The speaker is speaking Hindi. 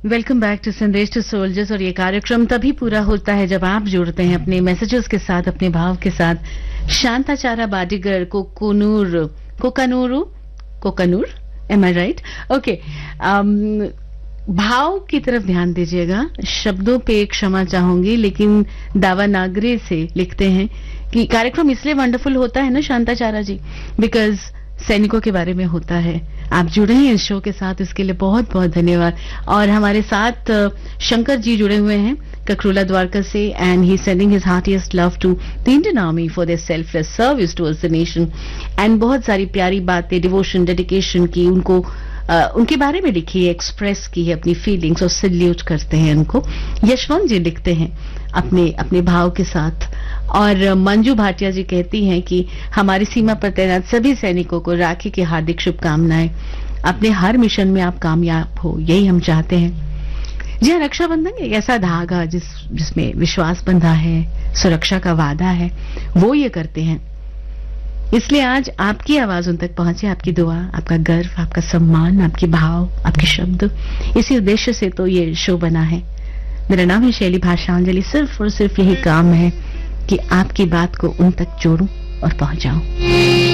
वेलकम बैक टू संदेश टू सोल्जर्स। और ये कार्यक्रम तभी पूरा होता है जब आप जुड़ते हैं अपने मैसेजेस के साथ, अपने भाव के साथ। शांताचारा बाडीगर कोकानूर, एम आई राइट? ओके, भाव की तरफ ध्यान दीजिएगा। शब्दों पे क्षमा चाहूंगी, लेकिन दावानागरी से लिखते हैं कि कार्यक्रम इसलिए वंडरफुल होता है ना शांताचारा जी, बिकॉज सैनिकों के बारे में होता है। आप जुड़े हैं इस शो के साथ, इसके लिए बहुत बहुत धन्यवाद। और हमारे साथ शंकर जी जुड़े हुए हैं ककरूला द्वारका से, and he sending his heartiest love to the Indian army for their selfless service towards the nation. And बहुत सारी प्यारी बातें डिवोशन, डेडिकेशन की उनको उनके बारे में लिखी है, एक्सप्रेस की है अपनी फीलिंग्स, और सल्यूट करते हैं उनको। यशवंत जी लिखते हैं अपने अपने भाव के साथ। और मंजू भाटिया जी कहती हैं कि हमारी सीमा पर तैनात सभी सैनिकों को राखी की हार्दिक शुभकामनाएं। अपने हर मिशन में आप कामयाब हो, यही हम चाहते हैं। जी हाँ, रक्षाबंधन एक ऐसा धागा जिसमें विश्वास बंधा है, सुरक्षा का वादा है, वो ये करते हैं। इसलिए आज आपकी आवाज उन तक पहुंचे, आपकी दुआ, आपका गर्व, आपका सम्मान, आपके भाव, आपके शब्द, इसी उद्देश्य से तो ये शो बना है। मेरा नाम है शैली भाषांजलि। सिर्फ और सिर्फ यही काम है कि आपकी बात को उन तक जोड़ूं और पहुंचाऊं।